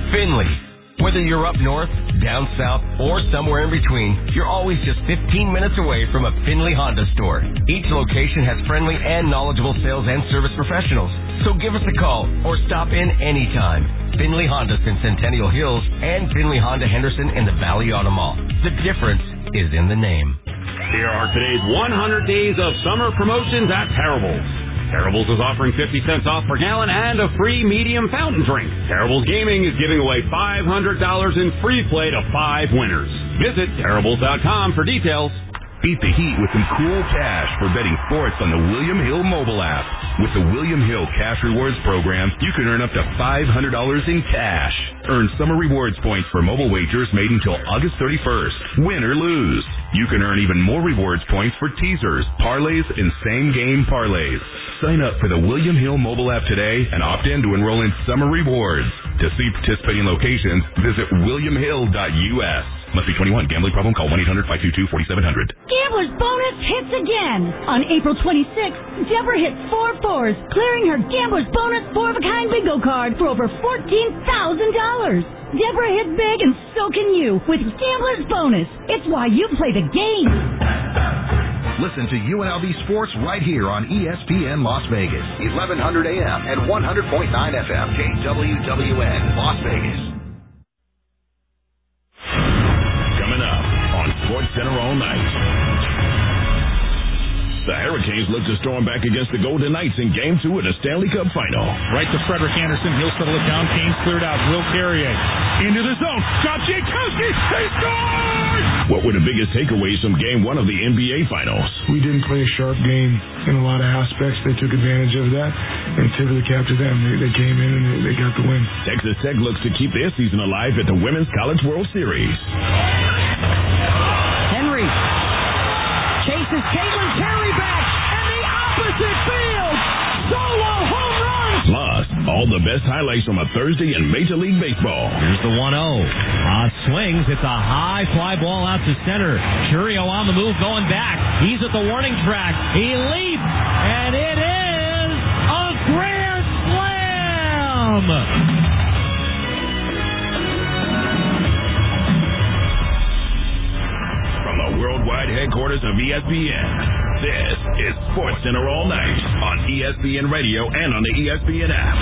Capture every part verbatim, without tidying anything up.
Findlay. Whether you're up north, down south, or somewhere in between, you're always just fifteen minutes away from a Findlay Honda store. Each location has friendly and knowledgeable sales and service professionals. So give us a call or stop in anytime. Findlay Honda in Centennial Hills and Findlay Honda Henderson in the Valley Auto Mall. The difference is in the name. Here are today's one hundred days of summer promotions at Terrible's. Terrible's is offering fifty cents off per gallon and a free medium fountain drink. Terrible's Gaming is giving away five hundred dollars in free play to five winners. Visit Terrible's dot com for details. Beat the heat with some cool cash for betting sports on the William Hill mobile app. With the William Hill Cash Rewards program, you can earn up to five hundred dollars in cash. Earn summer rewards points for mobile wagers made until August thirty-first. Win or lose. You can earn even more rewards points for teasers, parlays, and same-game parlays. Sign up for the William Hill mobile app today and opt in to enroll in summer rewards. To see participating locations, visit william hill dot u s. Must be twenty-one. Gambling problem? Call one eight hundred five two two four seven zero zero. Gambler's Bonus hits again. On April twenty-sixth, Deborah hit four fours, clearing her Gambler's Bonus four-of-a-kind bingo card for over fourteen thousand dollars. Deborah hit big, and so can you with Gambler's Bonus. It's why you play the game. Listen to U N L V Sports right here on E S P N Las Vegas, eleven hundred A M and one hundred point nine F M, K W W N, Las Vegas. Coming up on SportsCenter all night. The Hurricanes look to storm back against the Golden Knights in Game two of the Stanley Cup Final. Right to Frederick Anderson. He'll settle it down. Canes cleared out. Will Carrier into the zone. Shot Jankowski. They scored! What were the biggest takeaways from Game one of the N B A Finals? We didn't play a sharp game in a lot of aspects. They took advantage of that, and tip of the cap to them. They, they came in and they, they got the win. Texas Tech looks to keep their season alive at the Women's College World Series. Henry chases Caitlin Terry back, and the opposite field. Solo home run. Plus, all the best highlights from a Thursday in Major League Baseball. Here's the one oh. Uh, swings. It's a high fly ball out to center. Churio on the move going back. He's at the warning track. He leaps, and it is a grand slam. Worldwide headquarters of E S P N. This is SportsCenter all night on E S P N Radio and on the E S P N app.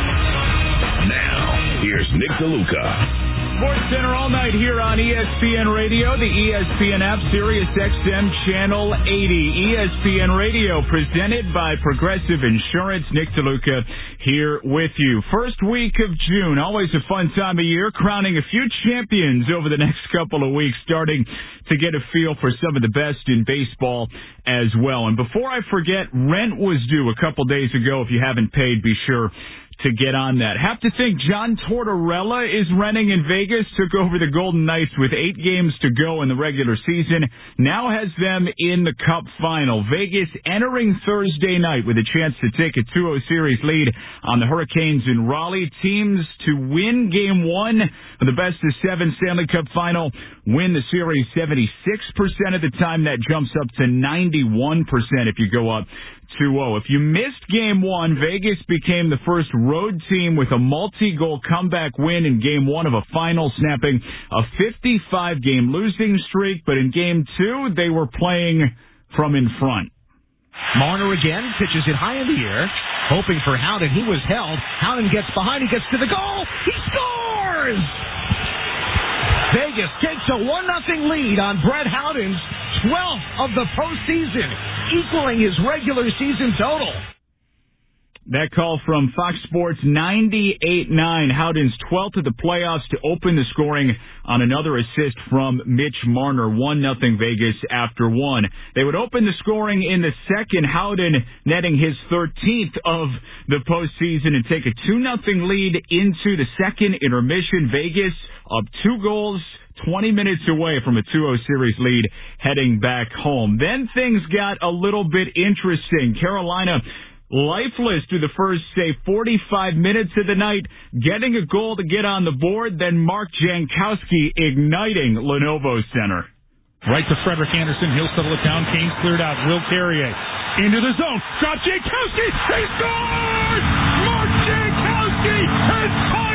Now, here's Nick DeLuca. SportsCenter all night here on E S P N Radio, the E S P N app, Sirius X M Channel eighty. E S P N Radio presented by Progressive Insurance. Nick DeLuca here with you. First week of June, always a fun time of year, crowning a few champions over the next couple of weeks, starting to get a feel for some of the best in baseball as well. And before I forget, rent was due a couple days ago. If you haven't paid, be sure to get on that. Have to think John Tortorella is renting in Vegas, took over the Golden Knights with eight games to go in the regular season, now has them in the Cup final. Vegas entering Thursday night with a chance to take a two oh series lead on the Hurricanes in Raleigh. Teams to win game one of the best of seven Stanley Cup final, win the series seventy-six percent of the time. That jumps up to ninety-one percent if you go up two oh. If you missed game one, Vegas became the first road team with a multi-goal comeback win in game one of a final, snapping a fifty-five game losing streak. But in game two, they were playing from in front. Marner again pitches it high in the air, hoping for Howden. He was held. Howden gets behind. He gets to the goal. He scores! Vegas takes a one nothing lead on Brett Howden's twelfth of the postseason, equaling his regular season total. That call from Fox Sports ninety-eight nine, Howden's twelfth of the playoffs to open the scoring on another assist from Mitch Marner. one nothing Vegas after one. They would open the scoring in the second, Howden netting his thirteenth of the postseason and take a two nothing lead into the second intermission. Vegas up two goals, twenty minutes away from a two oh series lead heading back home. Then things got a little bit interesting. Carolina lifeless through the first, say, forty-five minutes of the night, getting a goal to get on the board, then Mark Jankowski igniting Lenovo Center. Right to Frederick Anderson. He'll settle it down. Canes cleared out. Will Carrier into the zone. Shot Jankowski. They scored! Mark Jankowski has tied